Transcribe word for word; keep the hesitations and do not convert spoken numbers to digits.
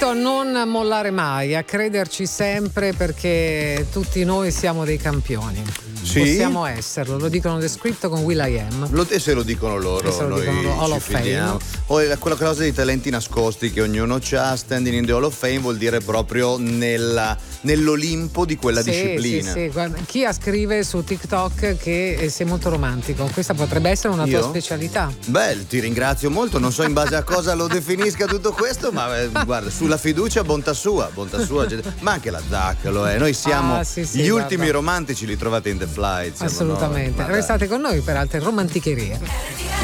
invito a non mollare mai, a crederci sempre, perché tutti noi siamo dei campioni. Sì? Possiamo esserlo, lo dicono The Script con Will I Am. Lo, e se lo dicono loro, e se lo noi dicono loro, Hall ci of Fame. fidiamo. O è quella cosa dei talenti nascosti che ognuno ha. Standing in the Hall of Fame vuol dire proprio nella, nell'Olimpo di quella sì, disciplina. Sì, sì. Guarda, Chia scrive su TikTok che sei molto romantico. Questa potrebbe essere una Io? tua specialità. Beh, ti ringrazio molto. Non so in base a cosa lo definisca tutto questo, ma eh, guarda, sulla fiducia, bontà sua, bontà sua. Ma anche la Zacca lo è. Noi siamo ah, sì, sì, gli guarda. ultimi romantici, li trovate in The Flight. Assolutamente. Noi, Restate con noi per altre romanticherie.